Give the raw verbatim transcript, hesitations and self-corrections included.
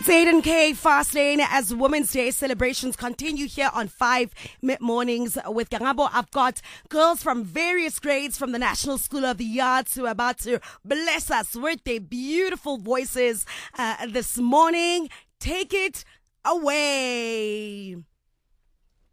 It's Aiden K. Fast Lane as Women's Day celebrations continue here on five Mid-Mornings with Gangabo. I've got girls from various grades from the National School of the Arts who are about to bless us with their beautiful voices uh, this morning. Take it away.